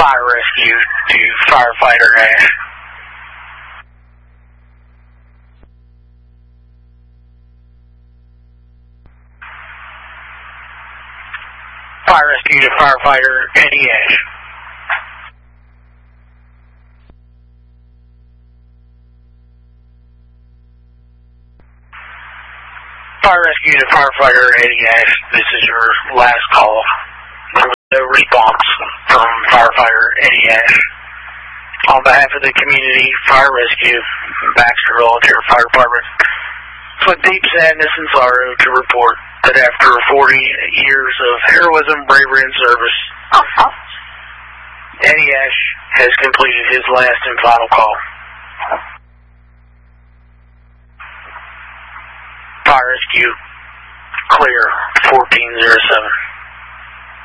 Fire rescue to firefighter Ash. Fire rescue to firefighter Eddie Ash. Fire rescue to firefighter Eddie Ash. This is your last call. There was no response from firefighter Eddie Ash. On behalf of the community, fire rescue, Baxter Volunteer Fire Department, it's with deep sadness and sorrow to report that after 40 years of heroism, bravery, and service, Eddie Ash has completed his last and final call. Fire rescue, clear, 1407.